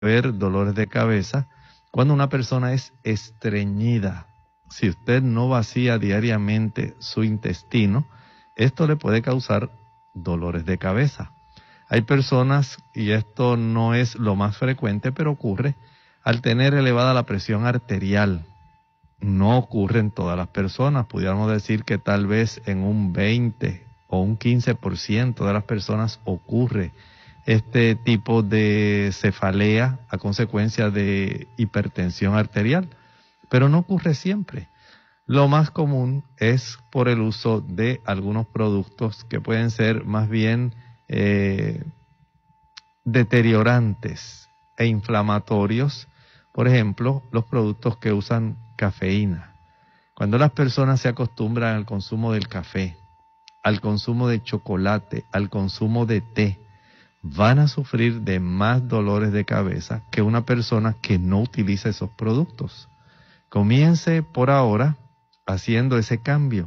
haber dolores de cabeza cuando una persona es estreñida. Si usted no vacía diariamente su intestino, esto le puede causar dolores de cabeza. Hay personas, y esto no es lo más frecuente, pero ocurre al tener elevada la presión arterial. No ocurre en todas las personas, pudiéramos decir que tal vez en un 20 o un 15% de las personas ocurre este tipo de cefalea a consecuencia de hipertensión arterial, pero no ocurre siempre. Lo más común es por el uso de algunos productos que pueden ser más bien deteriorantes e inflamatorios. Por ejemplo, los productos que usan cafeína. Cuando las personas se acostumbran al consumo del café, al consumo de chocolate, al consumo de té, van a sufrir de más dolores de cabeza que una persona que no utiliza esos productos. Comience por ahora haciendo ese cambio.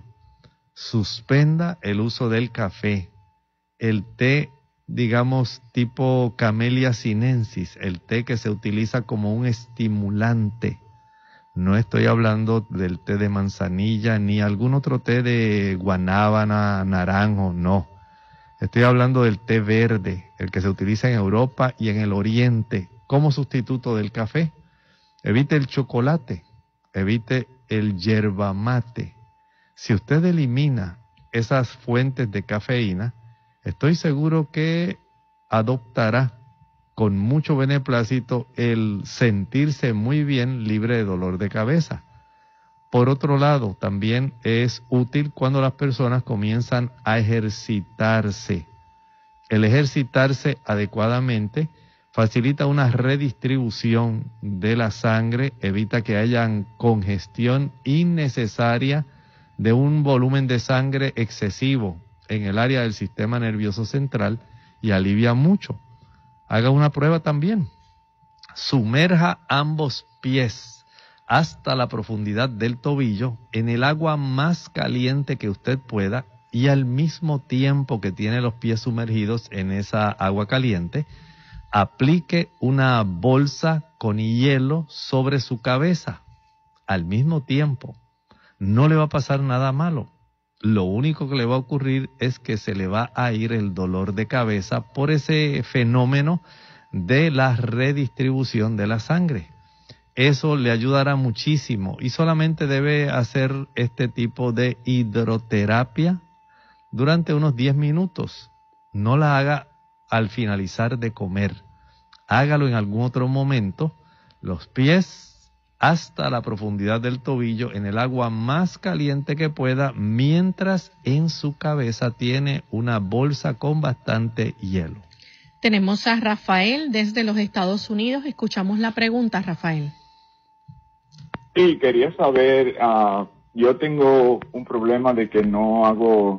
Suspenda el uso del café, el té, digamos, tipo Camellia sinensis, el té que se utiliza como un estimulante. No estoy hablando del té de manzanilla ni algún otro té de guanábana, naranjo, no. Estoy hablando del té verde, el que se utiliza en Europa y en el Oriente como sustituto del café. Evite el chocolate, evite el yerba mate. Si usted elimina esas fuentes de cafeína, estoy seguro que adoptará con mucho beneplácito el sentirse muy bien libre de dolor de cabeza. Por otro lado, también es útil cuando las personas comienzan a ejercitarse. El ejercitarse adecuadamente facilita una redistribución de la sangre, evita que haya congestión innecesaria de un volumen de sangre excesivo en el área del sistema nervioso central y alivia mucho. Haga una prueba también. Sumerja ambos pies hasta la profundidad del tobillo en el agua más caliente que usted pueda y al mismo tiempo que tiene los pies sumergidos en esa agua caliente, aplique una bolsa con hielo sobre su cabeza al mismo tiempo. No le va a pasar nada malo. Lo único que le va a ocurrir es que se le va a ir el dolor de cabeza por ese fenómeno de la redistribución de la sangre. Eso le ayudará muchísimo y solamente debe hacer este tipo de hidroterapia durante unos 10 minutos. No la haga al finalizar de comer. Hágalo en algún otro momento. Los pies hasta la profundidad del tobillo en el agua más caliente que pueda, mientras en su cabeza tiene una bolsa con bastante hielo. Tenemos a Rafael desde los Estados Unidos. Escuchamos la pregunta, Rafael. Sí, quería saber, yo tengo un problema de que no hago,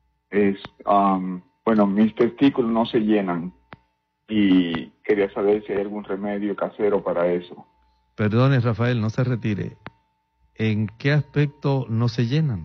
mis testículos no se llenan y quería saber si hay algún remedio casero para eso. Perdone, Rafael, no se retire. ¿En qué aspecto no se llenan?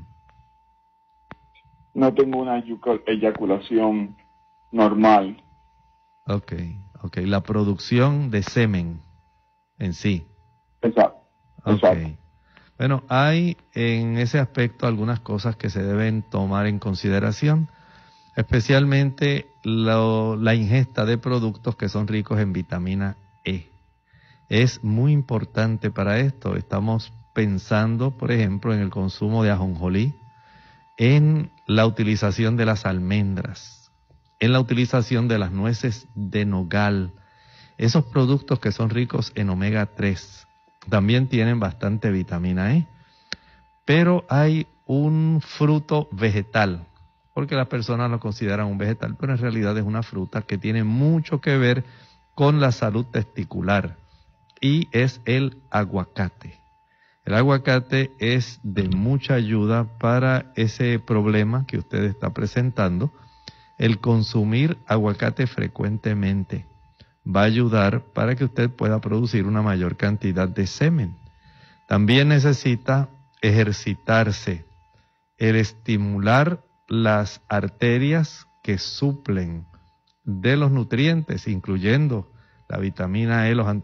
No tengo una eyaculación normal. Ok. La producción de semen en sí. Exacto. Bueno, hay en ese aspecto algunas cosas que se deben tomar en consideración, especialmente la ingesta de productos que son ricos en vitamina E. Es muy importante para esto. Estamos pensando, por ejemplo, en el consumo de ajonjolí, en la utilización de las almendras, en la utilización de las nueces de nogal. Esos productos que son ricos en omega 3 también tienen bastante vitamina E. Pero hay un fruto vegetal, porque las personas lo consideran un vegetal, pero en realidad es una fruta que tiene mucho que ver con la salud testicular, y es el aguacate. El aguacate es de mucha ayuda para ese problema que usted está presentando. El consumir aguacate frecuentemente va a ayudar para que usted pueda producir una mayor cantidad de semen. También necesita ejercitarse, el estimular las arterias que suplen de los nutrientes, incluyendo la vitamina E, los